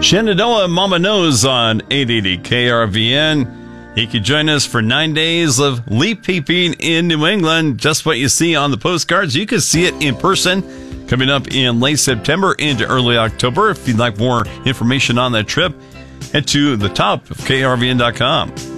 Shenandoah Mama Knows on 880 KRVN. You can join us for 9 days of leaf peeping in New England. Just what you see on the postcards. You can see it in person coming up in late September into early October. If you'd like more information on that trip, head to the top of KRVN.com.